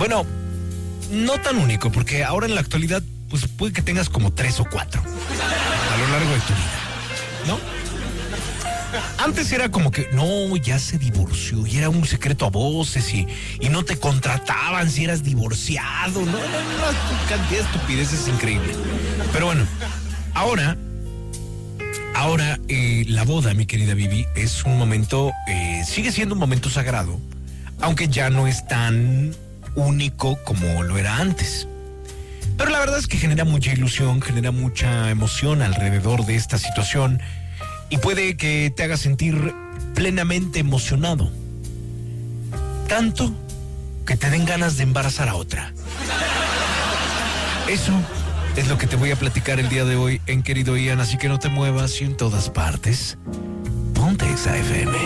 Bueno, no tan único, porque ahora en la actualidad, pues puede que tengas como 3 o 4 a lo largo de tu vida, ¿no? Antes era como que, no, ya se divorció y era un secreto a voces y no te contrataban si eras divorciado, no, una cantidad de estupideces increíble. Pero bueno, ahora la boda, mi querida Vivi, es un momento, sigue siendo un momento sagrado, aunque ya no es tan único como lo era antes. Pero la verdad es que genera mucha ilusión, genera mucha emoción alrededor de esta situación y puede que te haga sentir plenamente emocionado. Tanto que te den ganas de embarazar a otra. Eso es lo que te voy a platicar el día de hoy en Querido Ian, así que no te muevas y en todas partes, ponte Exa FM.